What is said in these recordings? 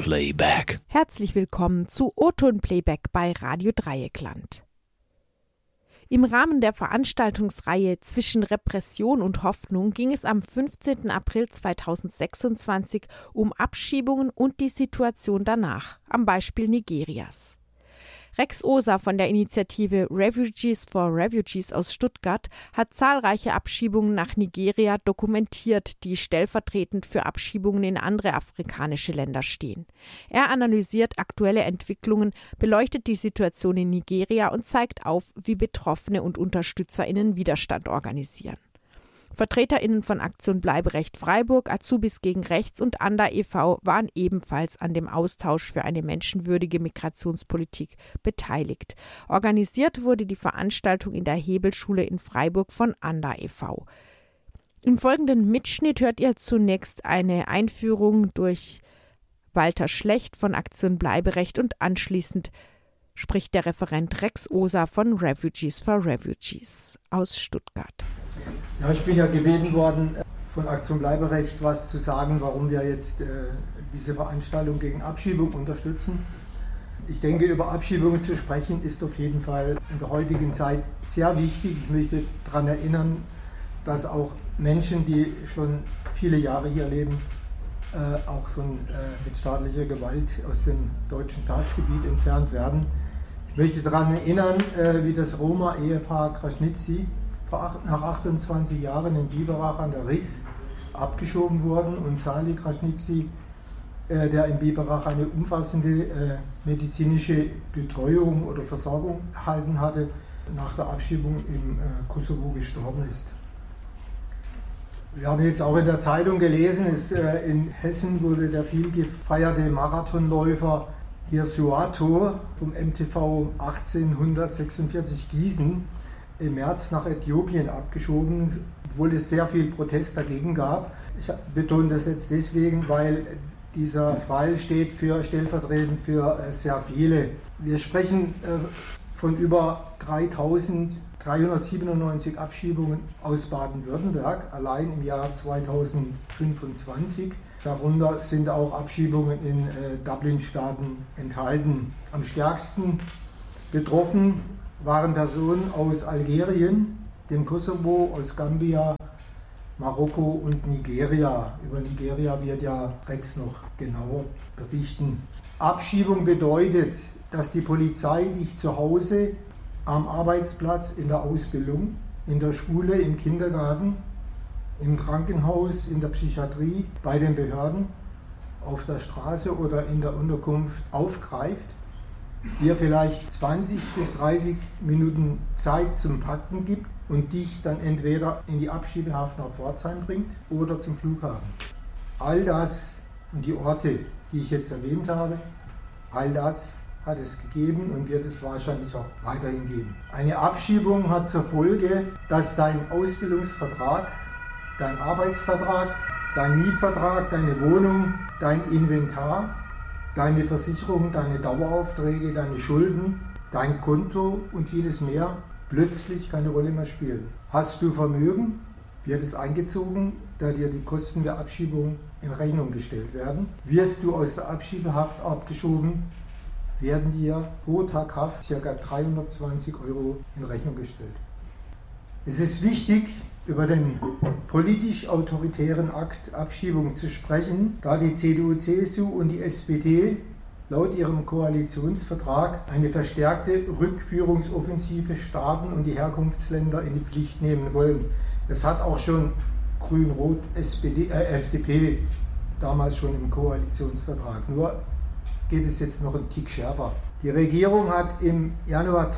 Playback. Herzlich willkommen zu O-Ton Playback bei Radio Dreieckland. Im Rahmen der Veranstaltungsreihe Zwischen Repression und Hoffnung ging es am 15. April 2026 um Abschiebungen und die Situation danach, am Beispiel Nigerias. Rex Oser von der Initiative Refugees for Refugees aus Stuttgart hat zahlreiche Abschiebungen nach Nigeria dokumentiert, die stellvertretend für Abschiebungen in andere afrikanische Länder stehen. Er analysiert aktuelle Entwicklungen, beleuchtet die Situation in Nigeria und zeigt auf, wie Betroffene und UnterstützerInnen Widerstand organisieren. VertreterInnen von Aktion Bleiberecht Freiburg, Azubis gegen Rechts und Anda e.V. waren ebenfalls an dem Austausch für eine menschenwürdige Migrationspolitik beteiligt. Organisiert wurde die Veranstaltung in der Hebelschule in Freiburg von Anda e.V. Im folgenden Mitschnitt hört ihr zunächst eine Einführung durch Walter Schlecht von Aktion Bleiberecht und anschließend spricht der Referent Rex Oser von Refugees for Refugees aus Stuttgart. Ja, ich bin ja gebeten worden, von Aktion Bleiberecht was zu sagen, warum wir jetzt diese Veranstaltung gegen Abschiebung unterstützen. Ich denke, über Abschiebungen zu sprechen, ist auf jeden Fall in der heutigen Zeit sehr wichtig. Ich möchte daran erinnern, dass auch Menschen, die schon viele Jahre hier leben, auch mit staatlicher Gewalt aus dem deutschen Staatsgebiet entfernt werden. Ich möchte daran erinnern, wie das Roma-Ehepaar Kraschnitzy nach 28 Jahren in Biberach an der Riß abgeschoben wurden und Salih Kraschnitzy, der in Biberach eine umfassende medizinische Betreuung oder Versorgung erhalten hatte, nach der Abschiebung im Kosovo gestorben ist. Wir haben jetzt auch in der Zeitung gelesen, in Hessen wurde der viel gefeierte Marathonläufer Hirsuato vom MTV 1846 Gießen im März nach Äthiopien abgeschoben, obwohl es sehr viel Protest dagegen gab. Ich betone das jetzt deswegen, weil dieser Fall steht stellvertretend für sehr viele. Wir sprechen von über 3.397 Abschiebungen aus Baden-Württemberg, allein im Jahr 2025. Darunter sind auch Abschiebungen in Dublin-Staaten enthalten. Am stärksten betroffen waren Personen aus Algerien, dem Kosovo, aus Gambia, Marokko und Nigeria. Über Nigeria wird ja Rex noch genauer berichten. Abschiebung bedeutet, dass die Polizei dich zu Hause, am Arbeitsplatz, in der Ausbildung, in der Schule, im Kindergarten, im Krankenhaus, in der Psychiatrie, bei den Behörden, auf der Straße oder in der Unterkunft aufgreift, dir vielleicht 20 bis 30 Minuten Zeit zum Packen gibt und dich dann entweder in die Abschiebehaft nach Pforzheim bringt oder zum Flughafen. All das und die Orte, die ich jetzt erwähnt habe, all das hat es gegeben und wird es wahrscheinlich auch weiterhin geben. Eine Abschiebung hat zur Folge, dass dein Ausbildungsvertrag, dein Arbeitsvertrag, dein Mietvertrag, deine Wohnung, dein Inventar, deine Versicherung, deine Daueraufträge, deine Schulden, dein Konto und vieles mehr plötzlich keine Rolle mehr spielen. Hast du Vermögen, wird es eingezogen, da dir die Kosten der Abschiebung in Rechnung gestellt werden. Wirst du aus der Abschiebehaft abgeschoben, werden dir pro Tag Haft ca. 320 € in Rechnung gestellt. Es ist wichtig, über den politisch-autoritären Akt Abschiebung zu sprechen, da die CDU, CSU und die SPD laut ihrem Koalitionsvertrag eine verstärkte Rückführungsoffensive starten und die Herkunftsländer in die Pflicht nehmen wollen. Das hat auch schon Grün-Rot, FDP damals schon im Koalitionsvertrag. Nur geht es jetzt noch einen Tick schärfer. Die Regierung hat im Januar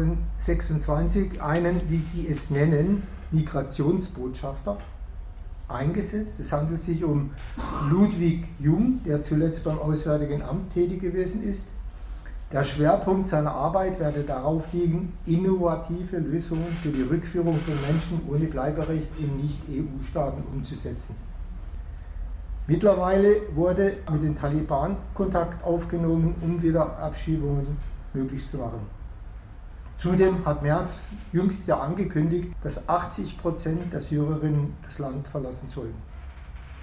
2026 einen, wie sie es nennen, Migrationsbotschafter eingesetzt. Es handelt sich um Ludwig Jung, der zuletzt beim Auswärtigen Amt tätig gewesen ist. Der Schwerpunkt seiner Arbeit werde darauf liegen, innovative Lösungen für die Rückführung von Menschen ohne Bleiberecht in Nicht-EU-Staaten umzusetzen. Mittlerweile wurde mit den Taliban Kontakt aufgenommen, um wieder Abschiebungen möglich zu machen. Zudem hat Merz jüngst ja angekündigt, dass 80% der Syrerinnen das Land verlassen sollen.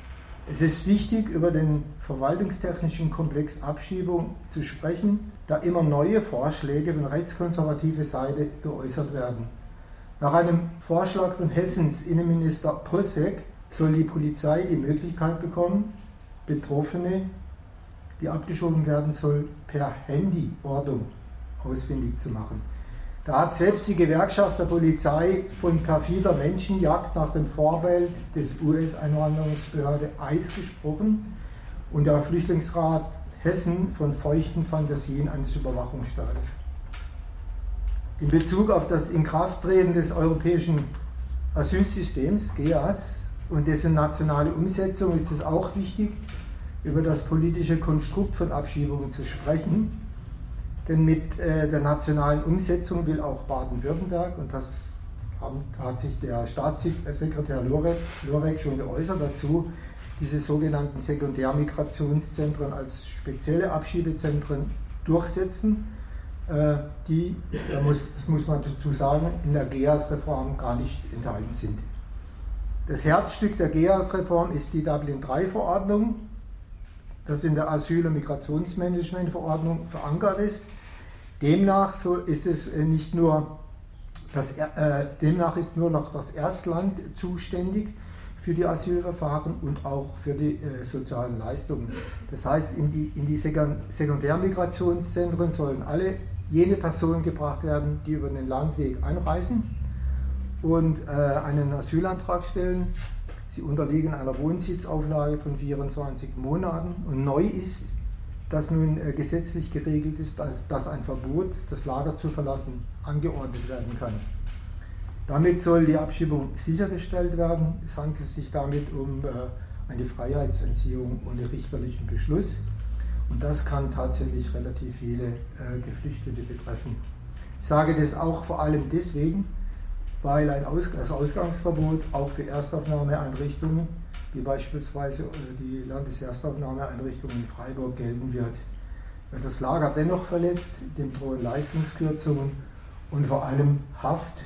Es ist wichtig, über den verwaltungstechnischen Komplex Abschiebung zu sprechen, da immer neue Vorschläge von rechtskonservativer Seite geäußert werden. Nach einem Vorschlag von Hessens Innenminister Prössek soll die Polizei die Möglichkeit bekommen, Betroffene, die abgeschoben werden soll, per Handyortung ausfindig zu machen. Da hat selbst die Gewerkschaft der Polizei von perfider Menschenjagd nach dem Vorbild des US-Einwanderungsbehörde ICE gesprochen und der Flüchtlingsrat Hessen von feuchten Fantasien eines Überwachungsstaates. In Bezug auf das Inkrafttreten des europäischen Asylsystems, GEAS, und dessen nationale Umsetzung ist es auch wichtig, über das politische Konstrukt von Abschiebungen zu sprechen. Denn mit der nationalen Umsetzung will auch Baden-Württemberg, und das hat sich der Staatssekretär Lorek schon geäußert dazu, diese sogenannten Sekundärmigrationszentren als spezielle Abschiebezentren durchsetzen, die, das muss man dazu sagen, in der GEAS-Reform gar nicht enthalten sind. Das Herzstück der GEAS-Reform ist die Dublin-III-Verordnung, das in der Asyl- und Migrationsmanagement-Verordnung verankert ist. Demnach ist nur noch das Erstland zuständig für die Asylverfahren und auch für die sozialen Leistungen. Das heißt, in die Sekundärmigrationszentren sollen jene Personen gebracht werden, die über den Landweg einreisen und einen Asylantrag stellen. Sie unterliegen einer Wohnsitzauflage von 24 Monaten. Und neu ist, dass nun gesetzlich geregelt ist, dass ein Verbot, das Lager zu verlassen, angeordnet werden kann. Damit soll die Abschiebung sichergestellt werden. Es handelt sich damit um eine Freiheitsentziehung ohne richterlichen Beschluss. Und das kann tatsächlich relativ viele Geflüchtete betreffen. Ich sage das auch vor allem deswegen, weil das Ausgangsverbot auch für Erstaufnahmeeinrichtungen, wie beispielsweise die Landeserstaufnahmeeinrichtung in Freiburg, gelten wird. Wer das Lager dennoch verletzt, dem drohen Leistungskürzungen und vor allem Haft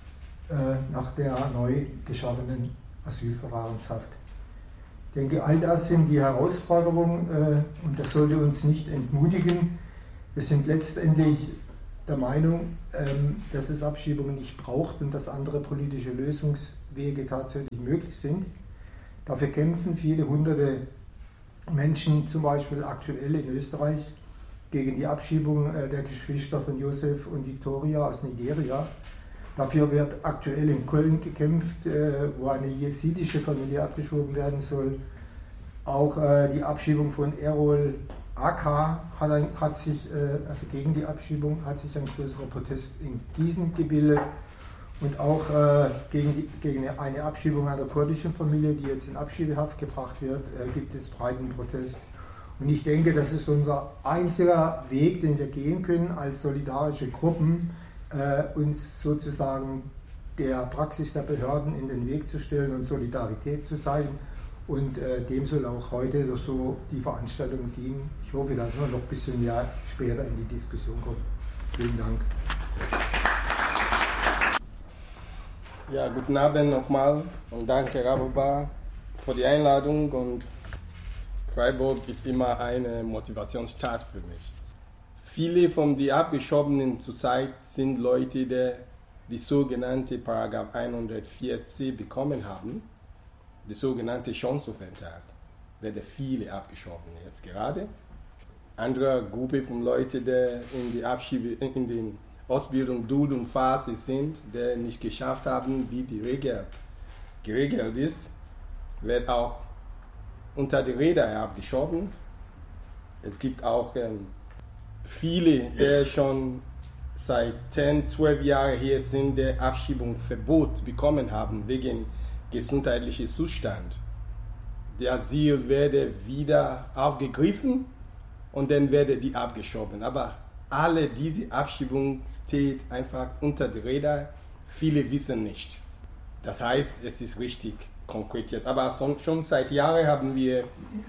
nach der neu geschaffenen Asylverfahrenshaft. Ich denke, all das sind die Herausforderungen und das sollte uns nicht entmutigen. Wir sind letztendlich der Meinung, dass es Abschiebungen nicht braucht und dass andere politische Lösungswege tatsächlich möglich sind. Dafür kämpfen viele hunderte Menschen, zum Beispiel aktuell in Österreich, gegen die Abschiebung der Geschwister von Josef und Victoria aus Nigeria. Dafür wird aktuell in Köln gekämpft, wo eine jesidische Familie abgeschoben werden soll. Auch die Abschiebung von Erol AK hat sich, also gegen die Abschiebung, hat sich ein größerer Protest in Gießen gebildet. Und auch gegen eine Abschiebung einer kurdischen Familie, die jetzt in Abschiebehaft gebracht wird, gibt es breiten Protest. Und ich denke, das ist unser einziger Weg, den wir gehen können, als solidarische Gruppen, uns sozusagen der Praxis der Behörden in den Weg zu stellen und Solidarität zu zeigen. Und dem soll auch heute so die Veranstaltung dienen. Ich hoffe, dass wir noch ein bisschen mehr später in die Diskussion kommen. Vielen Dank. Ja, guten Abend nochmal und danke, Raboba, für die Einladung. Und Freiburg ist immer eine Motivationsstadt für mich. Viele von den Abgeschobenen zurzeit sind Leute, die die sogenannte Paragraph 104c bekommen haben, die sogenannte Chancenaufenthalt. Werden viele abgeschoben jetzt gerade. Andere Gruppe von Leuten, die in den Ausbildung, Duldung, Phase sind, die nicht geschafft haben, wie die Regel geregelt ist, wird auch unter die Räder abgeschoben. Es gibt auch viele, die schon seit 10, 12 Jahren hier sind, die Abschiebungsverbot bekommen haben wegen gesundheitlicher Zustand. Der Asyl werde wieder aufgegriffen und dann werde die abgeschoben. Aber alle diese Abschiebungen steht einfach unter die Räder. Viele wissen nicht. Das heißt, es ist richtig konkretiert. Aber schon seit Jahren haben wir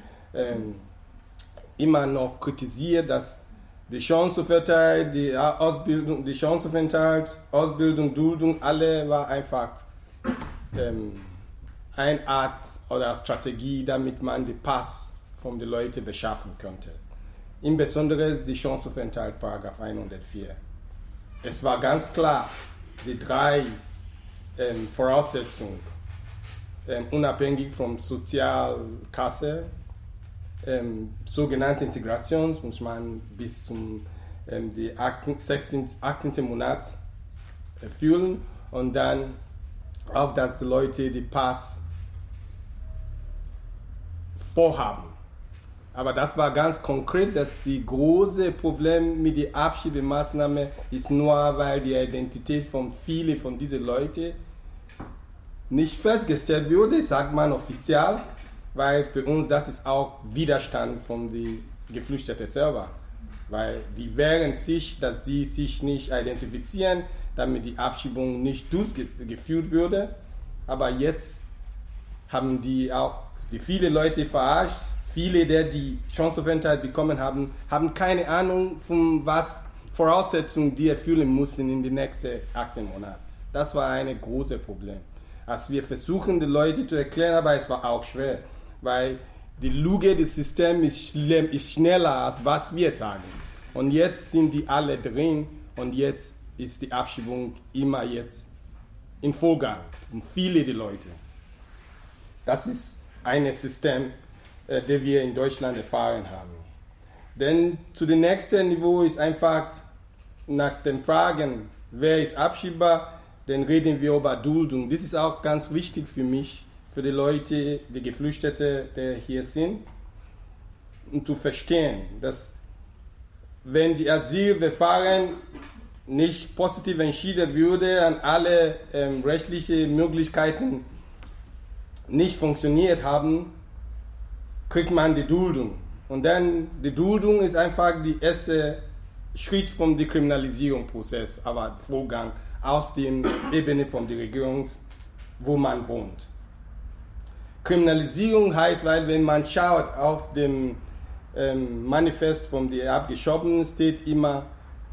immer noch kritisiert, dass die Chancenaufenthalt, die Ausbildung, die Chancenaufenthalt, Ausbildung, Duldung, alle war einfach eine Art oder Strategie, damit man den Pass von den Leuten beschaffen könnte. Insbesondere die Chancenaufenthalt, Paragraph 104. Es war ganz klar, die 3 Voraussetzungen, unabhängig von Sozialkasse, sogenannte Integration, muss man bis zum 18. Monat erfüllen und dann auch, dass die Leute die Pass vorhaben. Aber das war ganz konkret, dass die große Problem mit der Abschiebemaßnahme ist nur, weil die Identität von vielen von diesen Leuten nicht festgestellt wurde, sagt man offiziell, weil für uns das ist auch Widerstand von den Geflüchteten selber. Weil die wehren sich, dass die sich nicht identifizieren, damit die Abschiebung nicht durchgeführt würde. Aber jetzt haben die auch die viele Leute verarscht. Viele, die Chancenaufenthalt bekommen haben, haben keine Ahnung, von was Voraussetzungen die erfüllen müssen in den nächsten 18 Monaten. Das war ein großes Problem. Als wir versuchen, die Leute zu erklären, aber es war auch schwer, weil die Lüge des Systems ist schneller, als was wir sagen. Und jetzt sind die alle drin und jetzt ist die Abschiebung immer jetzt in Vorgang. Und viele die Leute. Das ist ein System, das wir in Deutschland erfahren haben. Denn zu dem nächsten Niveau ist einfach nach den Fragen, wer ist abschiebbar, dann reden wir über Duldung. Das ist auch ganz wichtig für mich, für die Leute, die Geflüchteten, die hier sind, um zu verstehen, dass wenn die Asylverfahren nicht positiv entschieden würde, an alle rechtlichen Möglichkeiten nicht funktioniert haben, kriegt man die Duldung. Und dann die Duldung ist einfach der erste Schritt vom Dekriminalisierungsprozess, aber Vorgang aus der Ebene von der Regierung, wo man wohnt. Kriminalisierung heißt, weil wenn man schaut auf dem Manifest von den Abgeschobbenen, steht immer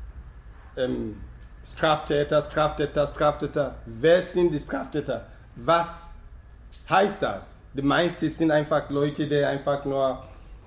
Straftäter, Straftäter, Straftäter. Wer sind die Straftäter? Was heißt das? Die meisten sind einfach Leute, die einfach nur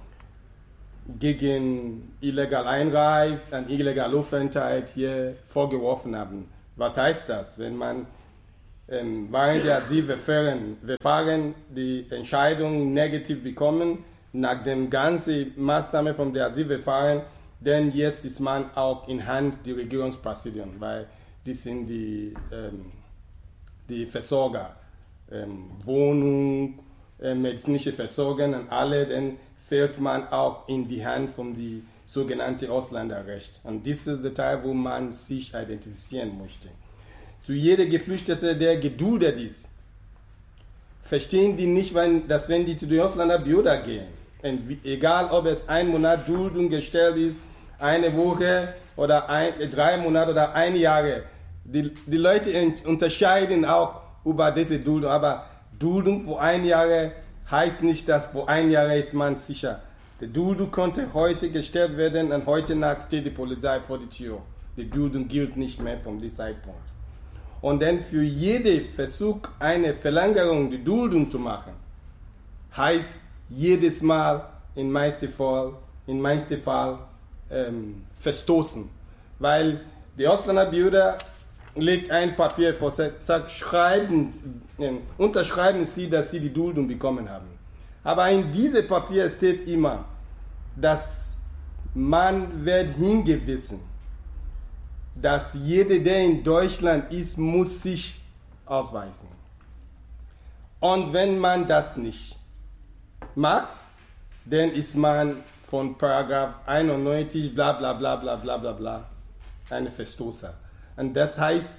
gegen illegal Einreise, an illegal Aufenthalt hier vorgeworfen haben. Was heißt das? Wenn man während der Asylverfahren die Entscheidung negativ bekommen, nach dem ganzen Maßnahmen von der Asylverfahren, denn jetzt ist man auch in Hand der Regierungspräsidien, weil die sind die Versorger, Wohnung, medizinische Versorgung und alle, dann fällt man auch in die Hand von dem sogenannten Ausländerrecht. Und das ist der Teil, wo man sich identifizieren möchte. Zu jedem Geflüchteten, der geduldet ist, verstehen die nicht, dass wenn die zu den Ausländerbehörden gehen, egal ob es 1 Monat Duldung gestellt ist, 1 Woche oder 3 Monate oder 1 Jahr, die Leute unterscheiden auch über diese Duldung, aber Duldung für 1 Jahr heißt nicht, dass für 1 Jahr ist man sicher. Die Duldung konnte heute gestellt werden und heute Nacht steht die Polizei vor der Tür. Die Duldung gilt nicht mehr von diesem Zeitpunkt. Und dann für jeden Versuch, eine Verlängerung der Duldung zu machen, heißt jedes Mal in meisten Fall verstoßen. Weil die Ausländerbehörde legt ein Papier vor, sagt, unterschreiben Sie, dass Sie die Duldung bekommen haben. Aber in diesem Papier steht immer, dass man wird hingewiesen, dass jeder, der in Deutschland ist, muss sich ausweisen. Und wenn man das nicht macht, dann ist man von Paragraph 91 bla bla bla bla bla bla bla ein Verstoßer. Und das heißt,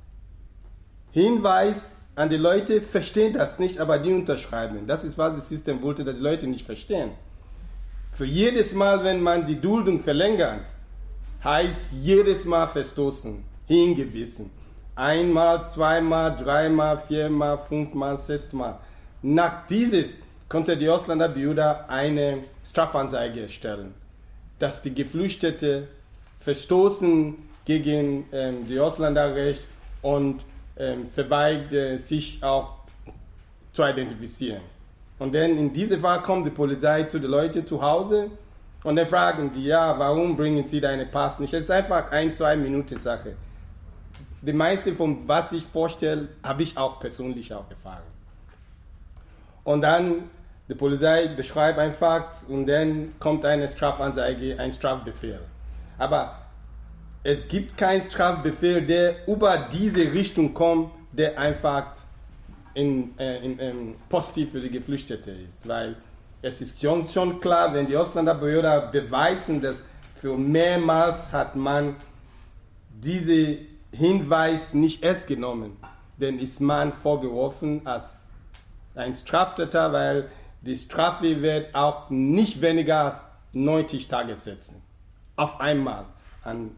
Hinweis an die Leute, verstehen das nicht, aber die unterschreiben. Das ist, was das System wollte, dass die Leute nicht verstehen. Für jedes Mal, wenn man die Duldung verlängert, heißt jedes Mal verstoßen, hingewiesen. 1 Mal, 2 Mal, 3 Mal, 4 Mal, 5 Mal, 6 Mal. Nach dieses konnte die Ausländerbehörde eine Strafanzeige stellen, dass die Geflüchteten verstoßen gegen das Ausländerrecht und verweigert sich auch zu identifizieren. Und dann in diesem Fall kommt die Polizei zu den Leuten zu Hause und dann fragen die, ja, warum bringen sie deinen Pass nicht? Es ist einfach 1-2 Minuten Sache. Die meiste von was ich vorstelle, habe ich auch persönlich auch erfahren. Und dann die Polizei beschreibt ein Fakt und dann kommt eine Strafanzeige, ein Strafbefehl. Aber es gibt keinen Strafbefehl, der über diese Richtung kommt, der einfach positiv für die Geflüchteten ist. Weil es ist schon klar, wenn die Ausländerbehörde beweisen, dass für mehrmals hat man diesen Hinweis nicht ernst genommen, dann ist man vorgeworfen als ein Straftäter, weil die Strafe wird auch nicht weniger als 90 Tage setzen. Auf einmal. An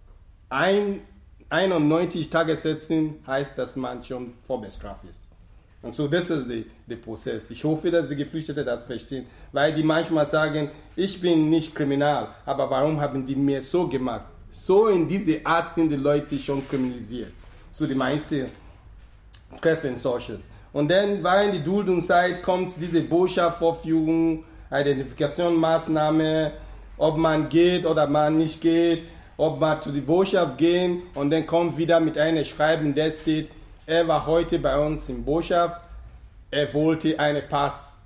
91 Tage setzen heißt, dass man schon vorbestraft ist. Und so, das ist der Prozess. Ich hoffe, dass die Geflüchteten das verstehen, weil die manchmal sagen, ich bin nicht kriminal, aber warum haben die mir so gemacht? So in diese Art sind die Leute schon kriminalisiert. So die meisten treffen solches. Und dann, während die Duldungszeit kommt diese Botschaftsvorführung, Identifikationsmaßnahme, ob man geht oder man nicht geht, ob man zu der Botschaft geht und dann kommt wieder mit einem Schreiben, der steht, er war heute bei uns in Botschaft, er wollte einen Pass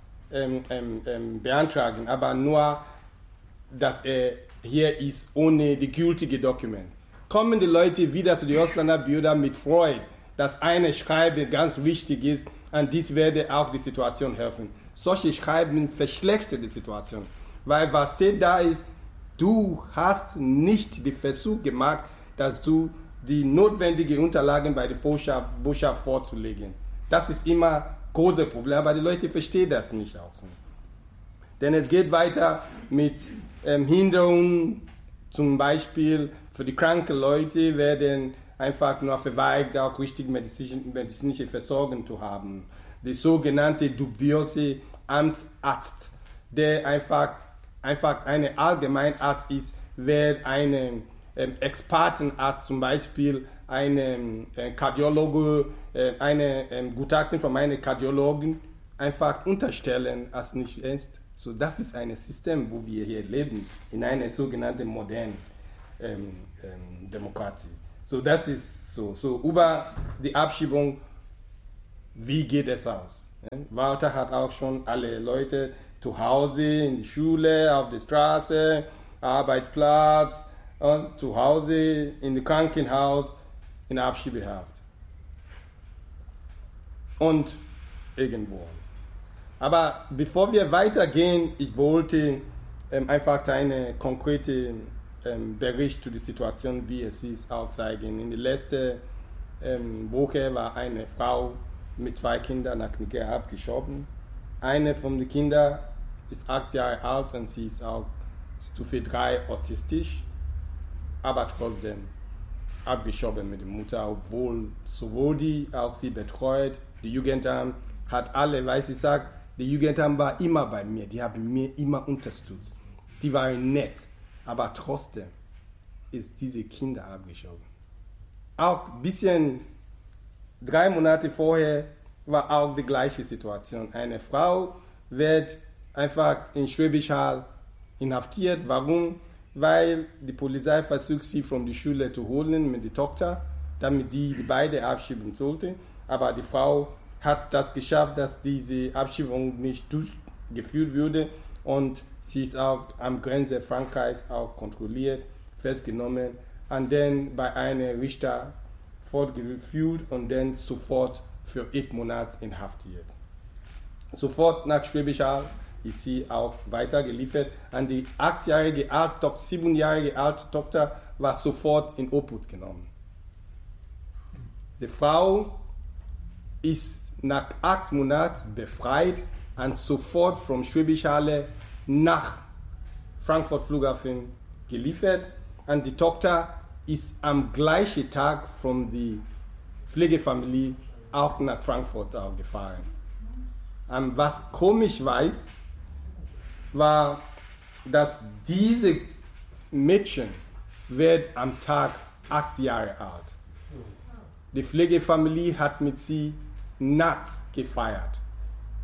beantragen, aber nur, dass er hier ist ohne die gültige Dokument. Kommen die Leute wieder zu den Ausländerbehörden mit Freude, dass eine Schreiben ganz wichtig ist und dies werde auch die Situation helfen. Solche Schreiben verschlechtern die Situation, weil was steht da ist, du hast nicht den Versuch gemacht, dass du die notwendigen Unterlagen bei der Botschaft vorzulegen. Das ist immer ein großes Problem, aber die Leute verstehen das nicht auch. Denn es geht weiter mit Hinderungen, zum Beispiel für die kranken Leute werden einfach nur verweigert, auch richtig medizinische Versorgung zu haben. Der sogenannte dubiose Amtsarzt, der einfach ein Allgemeinarzt ist, wird einen Expertenarzt, zum Beispiel einen Kardiologe, eine Gutachten von einer Kardiologin einfach unterstellen als nicht ernst. So, das ist ein System, wo wir hier leben, in einer sogenannten modernen Demokratie. So, das ist so über die Abschiebung, wie geht es aus? Walter hat auch schon alle Leute zu Hause, in die Schule, auf der Straße, Arbeitsplatz, und zu Hause, in dem Krankenhaus, in Abschiebehaft. Und irgendwo. Aber bevor wir weitergehen, ich wollte einfach einen konkreten Bericht zu der Situation, wie es ist, auch zeigen. In der letzten Woche war eine Frau mit 2 Kindern nach Nigeria abgeschoben. Eine von den Kindern ist 8 Jahre alt und sie ist auch Stufe 3 autistisch, aber trotzdem abgeschoben mit der Mutter, obwohl sowohl die auch sie betreut, die Jugendamt hat alle, weil sie sagt, die Jugendamt war immer bei mir, die haben mir immer unterstützt. Die waren nett, aber trotzdem ist diese Kinder abgeschoben. Auch ein bisschen 3 Monate vorher war auch die gleiche Situation. Eine Frau wird einfach in Schwäbisch Hall inhaftiert. Warum? Weil die Polizei versucht, sie von der Schule zu holen mit der Tochter, damit die beide abschieben sollte. Aber die Frau hat das geschafft, dass diese Abschiebung nicht durchgeführt wurde und sie ist auch am Grenze Frankreichs auch kontrolliert, festgenommen und dann bei einem Richter fortgeführt und dann sofort für 8 Monate inhaftiert. Sofort nach Schwäbisch Hall ist sie auch weitergeliefert. Und die 7-jährige alte Tochter war sofort in Obhut genommen. Die Frau ist nach 8 Monaten befreit und sofort vom Schwäbisch Hall nach Frankfurt Flughafen geliefert. Und die Tochter ist am gleichen Tag von der Pflegefamilie auch nach Frankfurt auch gefahren. Und was komisch war, dass diese Mädchen wird am Tag 8 Jahre alt. Die Pflegefamilie hat mit sie nackt gefeiert.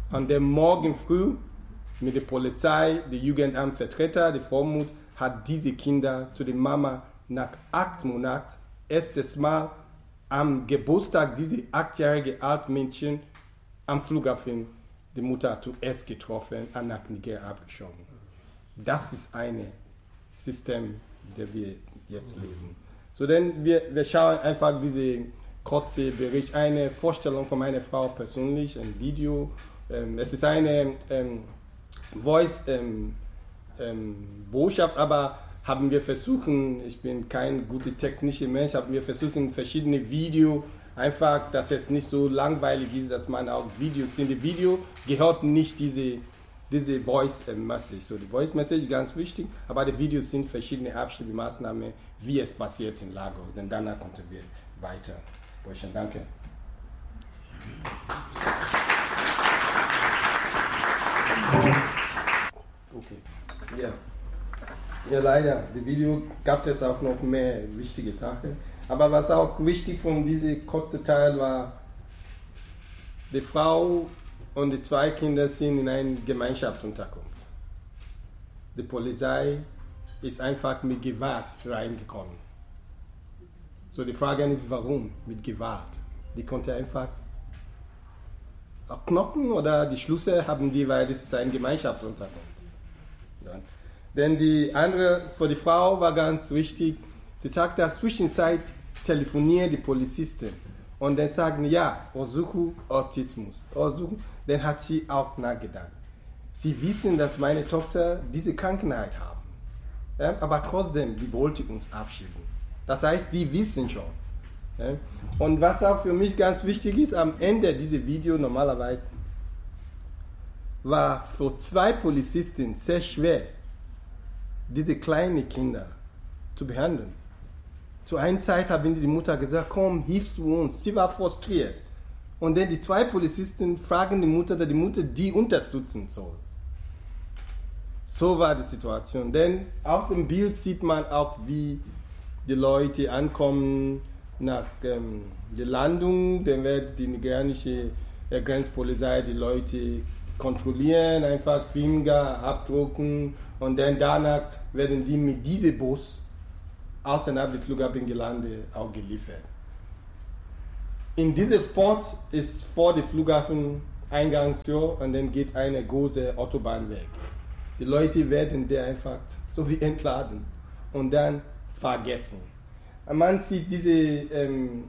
An dem Morgen früh mit der Polizei, der Jugendamtvertreter, der Vormut, hat diese Kinder zu der Mama nach 8 Monaten erstes Mal am Geburtstag dieses 8-jährigen Altmädchen am Flughafen die Mutter zuerst getroffen und nach Niger abgeschoben. Das ist ein System, das wir jetzt leben. So, denn wir schauen einfach diese kurze Bericht, eine Vorstellung von meiner Frau persönlich, ein Video. Es ist eine Voice-Botschaft, aber haben wir versucht, ich bin kein guter technischer Mensch, haben wir versucht, verschiedene Videos, einfach, dass es nicht so langweilig ist, dass man auch Videos in dem Video gehört nicht diese Voice Message. So, die Voice Message ist ganz wichtig, aber die Videos sind verschiedene Abschnittmaßnahmen, wie es passiert in Lagos. Denn danach konnten wir weiter sprechen. Danke. Okay. Ja, leider. Die Video gab es auch noch mehr wichtige Sachen. Aber was auch wichtig von diesem kurzen Teil war, die Frau und die 2 Kinder sind in eine Gemeinschaftsunterkunft. Die Polizei ist einfach mit Gewalt reingekommen. So, die Frage ist, warum mit Gewalt? Die konnte einfach knocken oder die Schlüssel haben die, weil das ist eine Gemeinschaftsunterkunft. Ja. Denn die andere, für die Frau war ganz wichtig, sie sagt, dass zwischenzeit telefonieren die Polizisten und dann sagen, ja, Osuku Autismus. Osuku, dann hat sie auch nachgedacht. Sie wissen, dass meine Tochter diese Krankheit haben, ja, aber trotzdem, die wollte uns abschieben. Das heißt, die wissen schon. Ja. Und was auch für mich ganz wichtig ist, am Ende dieses Videos normalerweise war für 2 Polizisten sehr schwer, diese kleinen Kinder zu behandeln. Zu einer Zeit haben die Mutter gesagt, komm, hilfst du uns. Sie war frustriert. Und dann die 2 Polizisten fragen die Mutter, dass die Mutter die unterstützen soll. So war die Situation. Denn auf dem Bild sieht man auch, wie die Leute ankommen nach der Landung. Dann wird die nigerianische Grenzpolizei die Leute kontrollieren, einfach Finger abdrucken und dann danach werden die mit diesem Bus außerhalb des Flughafens gelandet, auch geliefert. In diesem Spot ist vor dem Flughafen Eingangstür und dann geht eine große Autobahn weg. Die Leute werden da einfach so wie entladen und dann vergessen. Man sieht diesen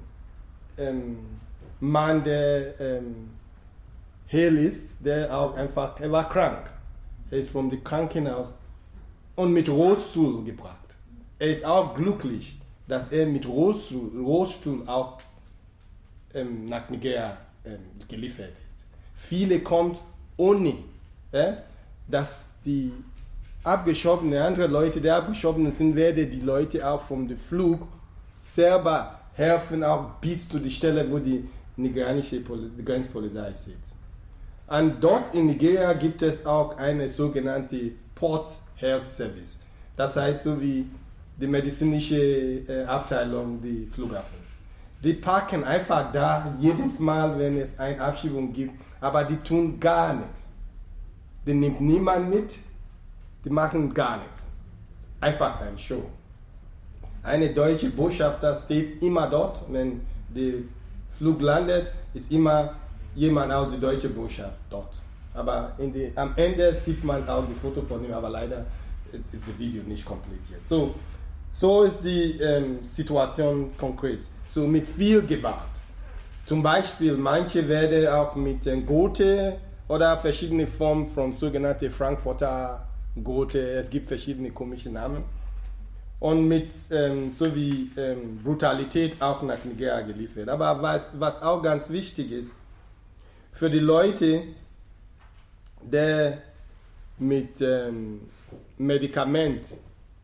Mann, der heil ist, der auch einfach, er war krank. Er ist vom Krankenhaus und mit Rollstuhl gebracht. Er ist auch glücklich, dass er mit Rollstuhl auch nach Nigeria geliefert ist. Viele kommen ohne, dass die abgeschobenen, andere Leute, die abgeschobenen sind, werden die Leute auch vom Flug selber helfen, auch bis zu der Stelle, wo die nigerianische Grenzpolizei sitzt. Und dort in Nigeria gibt es auch eine sogenannte Port Health Service. Das heißt, so wie die medizinische Abteilung, die Flughafen. Die parken einfach da jedes Mal, wenn es eine Abschiebung gibt, aber die tun gar nichts. Die nimmt niemand mit, die machen gar nichts. Einfach eine Show. Eine deutsche Botschafter steht immer dort, wenn der Flug landet, ist immer jemand aus der deutschen Botschaft dort. Aber am Ende sieht man auch die Foto von ihm, aber leider ist das Video nicht komplettiert. So ist die Situation konkret. So mit viel Gewalt. Zum Beispiel, manche werden auch mit Gote oder verschiedene Formen von sogenannten Frankfurter Gote, es gibt verschiedene komische Namen. Und mit so wie Brutalität auch nach Nigeria geliefert. Aber was auch ganz wichtig ist, für die Leute, die mit Medikament,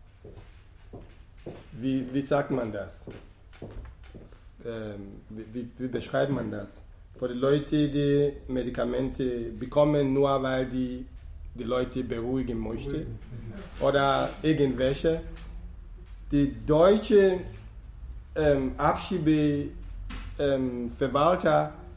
wie sagt man das? Wie beschreibt man das? Für die Leute, die Medikamente bekommen, nur weil die Leute beruhigen möchten oder irgendwelche. Die deutsche Abschiebeverwalter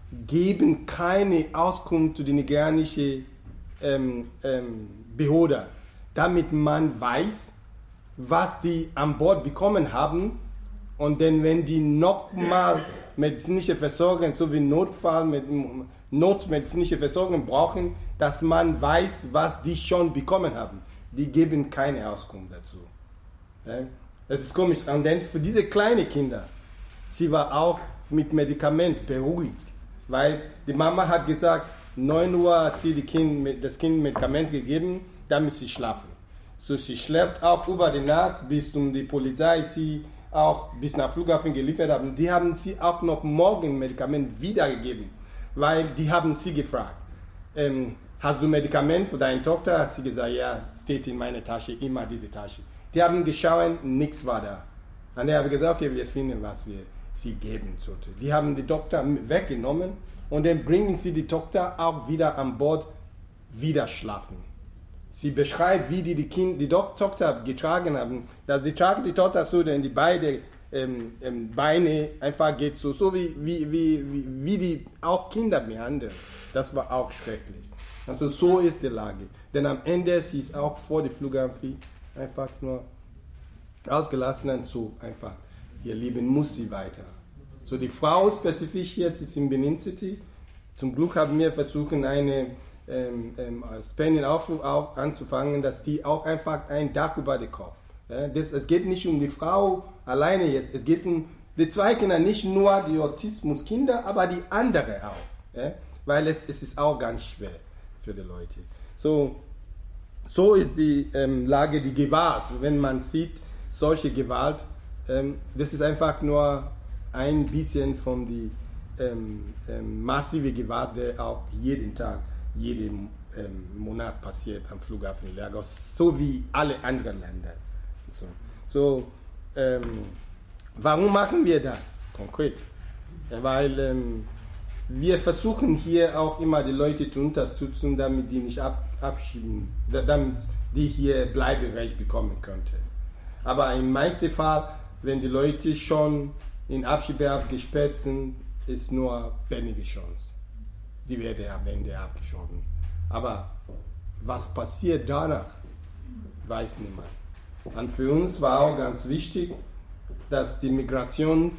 geben keine Auskunft zu den nigerianischen Behörden, damit man weiß, was die an Bord bekommen haben. Und dann, wenn die nochmal medizinische Versorgung sowie notmedizinische Versorgung brauchen, dass man weiß, was die schon bekommen haben. Die geben keine Auskunft dazu. Das ist komisch. Und dann für diese kleinen Kinder, sie war auch mit Medikament beruhigt, weil die Mama hat gesagt, 9 Uhr hat sie das Kind Medikament gegeben, damit sie schlafen. So, sie schläft auch über die Nacht, bis die Polizei sie auch bis nach Flughafen geliefert haben. Die haben sie auch noch morgen Medikament wiedergegeben, weil die haben sie gefragt, hast du Medikament für deine Tochter? Hat sie gesagt, ja, steht in meiner Tasche, immer diese Tasche. Die haben geschaut, nichts war da. Und dann habe ich gesagt, okay, wir finden, was wir sie geben sollten. Die haben die Tochter weggenommen und dann bringen sie die Tochter auch wieder an Bord, wieder schlafen. Sie beschreibt, wie die Tochter getragen haben. Dass die tragen die Tochter so, denn die beiden Beine einfach geht so wie die auch Kinder behandeln. Das war auch schrecklich. Also so ist die Lage. Denn am Ende, sie ist auch vor dem Flughafen einfach nur rausgelassen und so einfach, ihr Leben muss sie weiter. So die Frau spezifisch jetzt ist in Benin City. Zum Glück haben wir versucht, eine Spenden auch anzufangen, dass die auch einfach ein Dach über den Kopf. Es geht nicht um die Frau alleine jetzt, es geht um die 2 Kinder, nicht nur die Autismuskinder, aber die anderen auch. Weil es ist auch ganz schwer für die Leute. So ist die Lage, die Gewalt. Wenn man sieht, solche Gewalt, das ist einfach nur ein bisschen von der massiven Gewalt, die auch jeden Tag, jeden Monat passiert am Flughafen Lagos, so wie alle anderen Länder. Warum machen wir das konkret? Weil wir versuchen hier auch immer die Leute zu unterstützen, damit die nicht abschieben, damit die hier Bleiberecht bekommen könnten. Aber im meisten Fall, wenn die Leute schon in Abschiebehaft gesperrt sind, ist nur wenige Chance. Die werden am Ende abgeschoben. Aber was passiert danach, weiß niemand. Und für uns war auch ganz wichtig, dass die Migrationsweg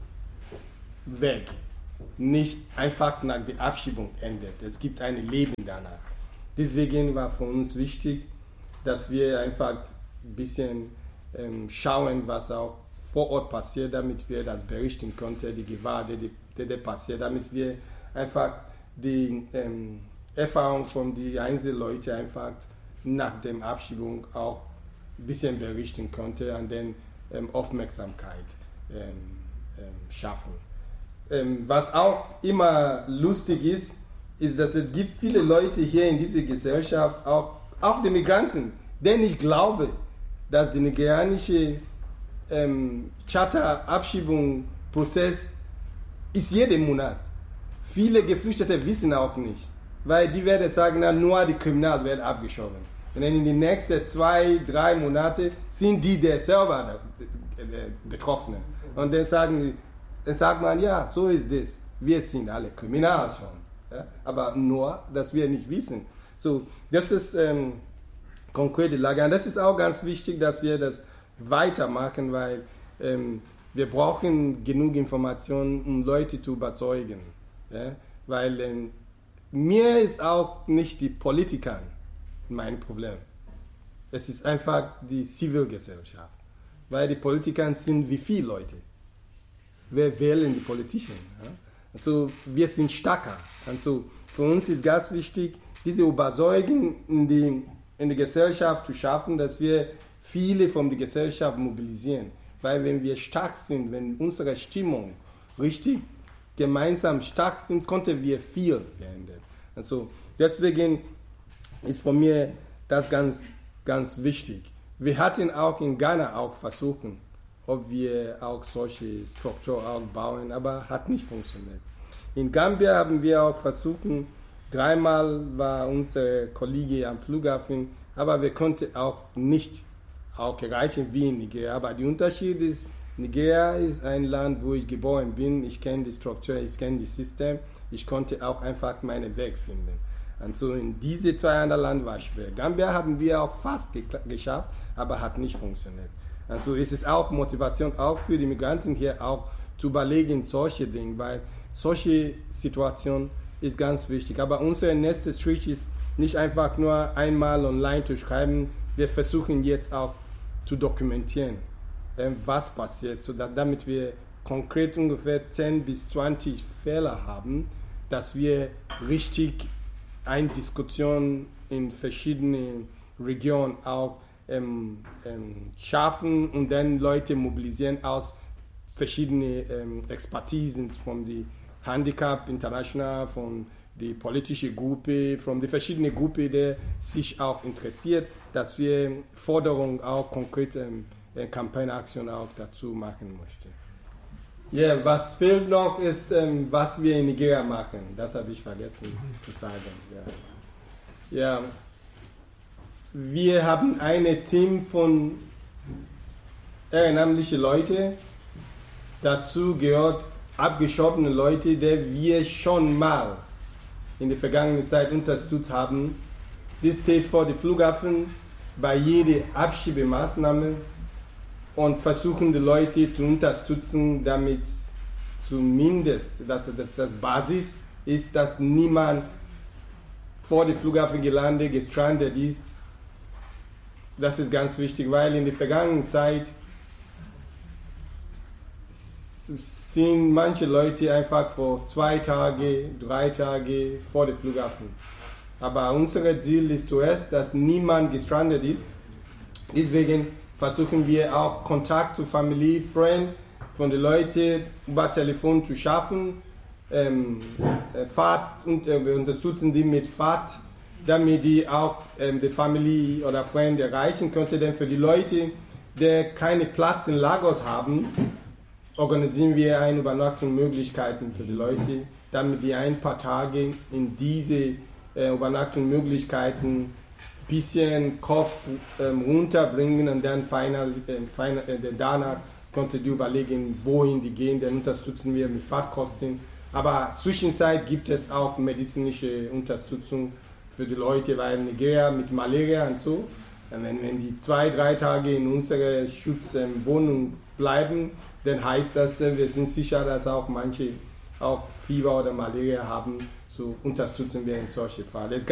nicht einfach nach der Abschiebung endet. Es gibt ein Leben danach. Deswegen war für uns wichtig, dass wir einfach ein bisschen schauen, was auch vor Ort passiert, damit wir das berichten konnten, die Gewalt, die passiert, damit wir einfach die Erfahrung von den einzelnen Leuten einfach nach der Abschiebung auch ein bisschen berichten konnten und dann Aufmerksamkeit schaffen. Was auch immer lustig ist, dass es gibt viele Leute hier in dieser Gesellschaft, auch die Migranten, denen ich glaube, dass der nigerianische Charter-Abschiebungsprozess ist jeden Monat. Viele Geflüchtete wissen auch nicht, weil die werden sagen, na, nur die Kriminellen werden abgeschoben. Und dann in den nächsten 2-3 Monaten sind die selber Betroffenen. Und dann sagt man, ja, so ist das. Wir sind alle kriminell schon. Ja? Aber nur, dass wir nicht wissen. So, das ist konkrete Lage. Und das ist auch ganz wichtig, dass wir das weitermachen, weil wir brauchen genug Informationen, um Leute zu überzeugen. Ja? Weil mir ist auch nicht die Politiker mein Problem. Es ist einfach die Zivilgesellschaft. Weil die Politiker sind wie viele Leute. Wir wählen die Politiker. Ja? Also wir sind stärker. Also für uns ist ganz wichtig, diese Überzeugung in die Gesellschaft zu schaffen, dass wir viele von der Gesellschaft mobilisieren. Weil wenn wir stark sind, wenn unsere Stimmung richtig gemeinsam stark sind, konnten wir viel verändern. Also deswegen ist von mir das ganz, ganz wichtig. Wir hatten auch in Ghana auch versuchen, ob wir auch solche Strukturen auch bauen, aber hat nicht funktioniert. In Gambia haben wir auch versucht, 3-mal war unser Kollege am Flughafen, aber wir konnten auch nicht auch erreichen wie in Nigeria. Aber der Unterschied ist, Nigeria ist ein Land, wo ich geboren bin, ich kenne die Struktur, ich kenne das System. ich konnte auch einfach meinen Weg finden. Und so in diese 2 anderen Ländern war es schwer. Gambia haben wir auch fast geschafft, aber hat nicht funktioniert. Also ist es auch Motivation auch für die Migranten hier auch zu überlegen, solche Dinge, weil solche Situationen ist ganz wichtig. Aber unser nächster Schritt ist nicht einfach nur einmal online zu schreiben, wir versuchen jetzt auch zu dokumentieren, was passiert, so damit wir konkret ungefähr 10 bis 20 Fälle haben, dass wir richtig eine Diskussion in verschiedenen Regionen auch schaffen und dann Leute mobilisieren aus verschiedenen Expertisen, von der Handicap International, von der politischen Gruppe, von der verschiedenen Gruppe, die sich auch interessiert, dass wir Forderungen auch konkrete Kampagnenaktionen auch dazu machen möchten. Ja, was fehlt noch ist, was wir in Nigeria machen. Das habe ich vergessen zu sagen. Ja, wir haben ein Team von ehrenamtlichen Leuten. Dazu gehört abgeschottene Leute, die wir schon mal in der vergangenen Zeit unterstützt haben. Das steht vor dem Flughafen bei jeder Abschiebemaßnahme und versuchen die Leute zu unterstützen, damit zumindest das Basis ist, dass niemand vor dem Flughafen gelandet, gestrandet ist. Das ist ganz wichtig, weil in der vergangenen Zeit sind manche Leute einfach vor 2 Tagen, 3 Tagen vor dem Flughafen. Aber unser Ziel ist zuerst, dass niemand gestrandet ist. Deswegen versuchen wir auch Kontakt zu Familie, Freunden von den Leuten über Telefon zu schaffen. Fahrt und wir unterstützen die mit Fahrt, damit die auch die Familie oder Freunde erreichen könnte. Denn für die Leute, die keinen Platz in Lagos haben, organisieren wir eine Übernachtungsmöglichkeiten für die Leute, damit die ein paar Tage in diese Übernachtungsmöglichkeiten ein bisschen Kopf runterbringen und dann danach konnte die überlegen, wohin die gehen, dann unterstützen wir mit Fahrtkosten. Aber zwischenzeit gibt es auch medizinische Unterstützung für die Leute, weil Nigeria mit Malaria und so, wenn die 2, 3 Tage in unserer Schutzwohnung bleiben, dann heißt das, wir sind sicher, dass auch manche auch Fieber oder Malaria haben, so unterstützen wir in solchen Fällen.